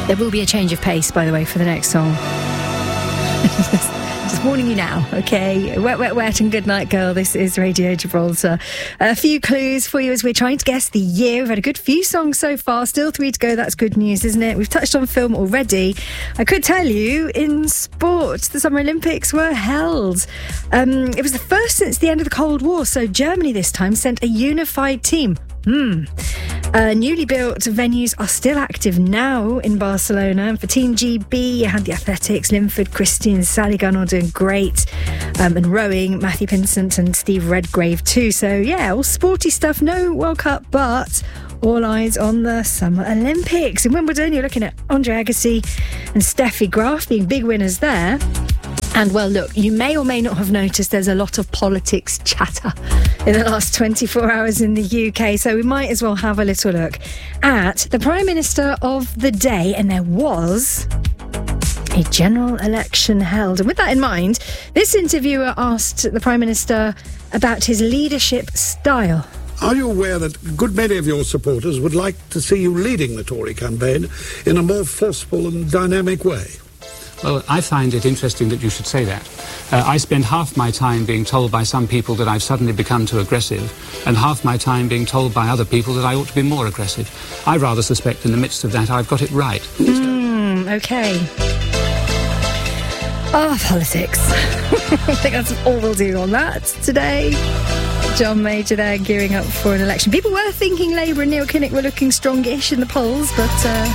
There will be a change of pace, by the way, for the next song. Just warning you now, okay? Wet, wet, wet and good night, girl. This is Radio Gibraltar. A few clues for you as we're trying to guess the year. We've had a good few songs so far. Still 3 to go. That's good news, isn't it? We've touched on film already. I could tell you, in sport, the Summer Olympics were held. It was the first since the end of the Cold War. So Germany this time sent a unified team. Newly built venues are still active now in Barcelona. And for Team GB, you had the athletics, Linford, Christian, Sally Gunn all doing great. And rowing, Matthew Pinsent and Steve Redgrave too. So yeah, all sporty stuff. No World Cup, but all eyes on the Summer Olympics. In Wimbledon, you're looking at Andre Agassi and Steffi Graf being big winners there. And, well, look, you may or may not have noticed there's a lot of politics chatter in the last 24 hours in the UK, so we might as well have a little look at the Prime Minister of the day. And there was a general election held. And with that in mind, this interviewer asked the Prime Minister about his leadership style. Are you aware that a good many of your supporters would like to see you leading the Tory campaign in a more forceful and dynamic way? Well, I find it interesting that you should say that. I spend half my time being told by some people that I've suddenly become too aggressive, and half my time being told by other people that I ought to be more aggressive. I rather suspect in the midst of that I've got it right. OK. Politics. I think that's all we'll do on that today. John Major there gearing up for an election. People were thinking Labour and Neil Kinnock were looking strongish in the polls, but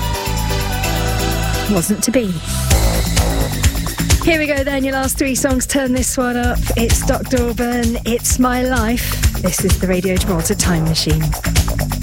wasn't to be. Here we go then, your last 3 songs. Turn this one up. It's Dr. Alban, It's My Life. This is the Radio Gibraltar Time Machine.